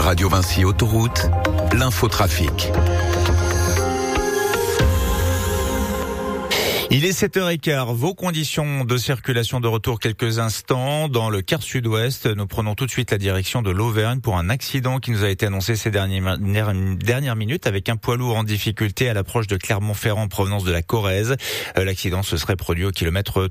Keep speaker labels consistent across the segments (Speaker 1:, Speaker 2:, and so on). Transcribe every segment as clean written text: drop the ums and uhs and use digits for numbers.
Speaker 1: Radio Vinci Autoroute, l'infotrafic.
Speaker 2: Il est 7h15. Vos conditions de circulation de retour quelques instants. Dans le quart sud-ouest, nous prenons tout de suite la direction de l'Auvergne pour un accident qui nous a été annoncé ces dernières minutes avec un poids lourd en difficulté à l'approche de Clermont-Ferrand en provenance de la Corrèze. L'accident se serait produit au kilomètre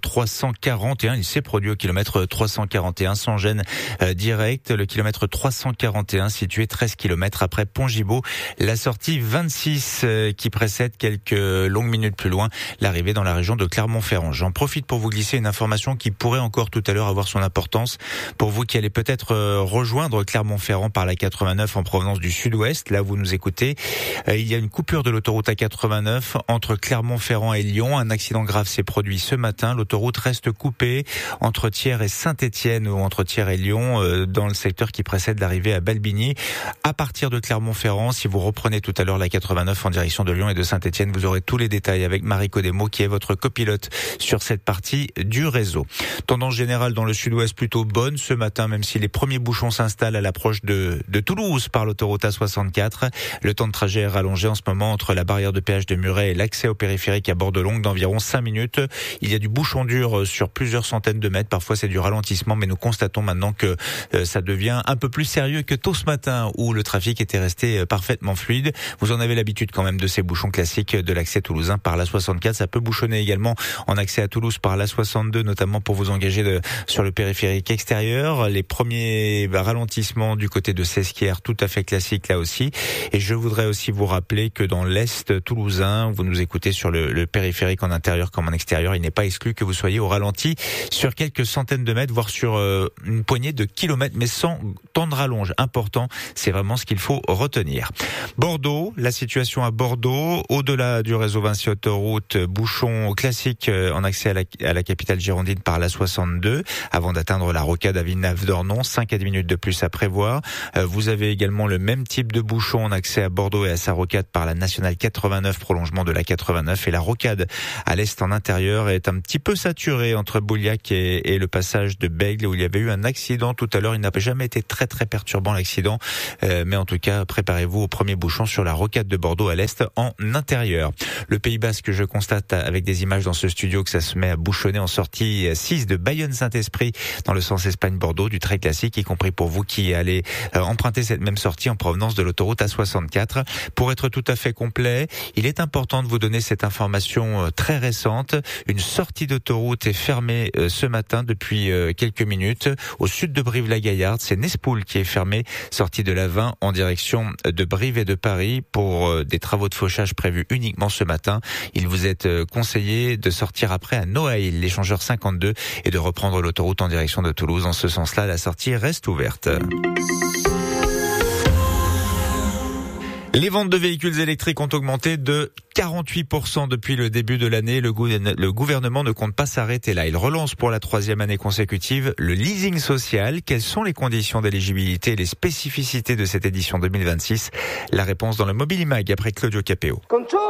Speaker 2: 341. Il s'est produit au kilomètre 341 sans gêne directe. Le kilomètre 341 situé 13 km après Pont-Gibaud. La sortie 26 qui précède quelques longues minutes plus loin l'arrivée dans la région de Clermont-Ferrand. J'en profite pour vous glisser une information qui pourrait encore tout à l'heure avoir son importance pour vous qui allez peut-être rejoindre Clermont-Ferrand par la 89 en provenance du sud-ouest. Là, vous nous écoutez. Il y a une coupure de l'autoroute A89 entre Clermont-Ferrand et Lyon. Un accident grave s'est produit ce matin. L'autoroute reste coupée entre Thiers et Saint-Étienne ou entre Thiers et Lyon dans le secteur qui précède l'arrivée à Balbigny. À partir de Clermont-Ferrand, si vous reprenez tout à l'heure la 89 en direction de Lyon et de Saint-Étienne, vous aurez tous les détails avec Marie Codemo qui est votre copilote sur cette partie du réseau. Tendance générale dans le sud-ouest plutôt bonne ce matin, même si les premiers bouchons s'installent à l'approche de Toulouse par l'autoroute A64. Le temps de trajet est rallongé en ce moment entre la barrière de péage de Muret et l'accès au périphérique à Bordelongue d'environ 5 minutes. Il y a du bouchon dur sur plusieurs centaines de mètres. Parfois c'est du ralentissement, mais nous constatons maintenant que ça devient un peu plus sérieux que tôt ce matin où le trafic était resté parfaitement fluide. Vous en avez l'habitude quand même de ces bouchons classiques de l'accès toulousain par l'A64. Ça peut bouchonner également en accès à Toulouse par l'A62, notamment pour vous engager sur le périphérique extérieur. Les premiers ralentissements du côté de Sesquières, tout à fait classique là aussi. Et je voudrais aussi vous rappeler que dans l'Est toulousain, vous nous écoutez sur le périphérique en intérieur comme en extérieur, il n'est pas exclu que vous soyez au ralenti sur quelques centaines de mètres, voire sur une poignée de kilomètres, mais sans temps de rallonge important. C'est vraiment ce qu'il faut retenir. Bordeaux, la situation à Bordeaux, au-delà du réseau Vinci Autoroute, bouchon classique en accès à la capitale girondine par la 62 avant d'atteindre la rocade à Villeneuve-d'Ornon, 5 à 10 minutes de plus à prévoir. Vous avez également le même type de bouchon en accès à Bordeaux et à sa rocade par la nationale 89, prolongement de la 89, et la rocade à l'est en intérieur est un petit peu saturée entre Bouliac et le passage de Bègle où il y avait eu un accident tout à l'heure. Il n'a jamais été très perturbant l'accident, mais en tout cas préparez-vous au premier bouchon sur la rocade de Bordeaux à l'est en intérieur. Le Pays Basque, je constate avec des images dans ce studio que ça se met à bouchonner en sortie 6 de Bayonne-Saint-Esprit dans le sens Espagne-Bordeaux, du très classique, y compris pour vous qui allez emprunter cette même sortie en provenance de l'autoroute A64. Pour être tout à fait complet, il est important de vous donner cette information très récente. Une sortie d'autoroute est fermée ce matin depuis quelques minutes au sud de Brive-la-Gaillarde. C'est Nespoul qui est fermée, sortie de la 20 en direction de Brive et de Paris pour des travaux de fauchage prévus uniquement ce matin. Il vous est conseillé de sortir après à Noailles, l'échangeur 52, et de reprendre l'autoroute en direction de Toulouse. En ce sens-là, la sortie reste ouverte. Les ventes de véhicules électriques ont augmenté de 48% depuis le début de l'année. Le gouvernement ne compte pas s'arrêter là. Il relance pour la 3e année consécutive le leasing social. Quelles sont les conditions d'éligibilité et les spécificités de cette édition 2026? La réponse dans le Mobilimag après Claudio Capéo.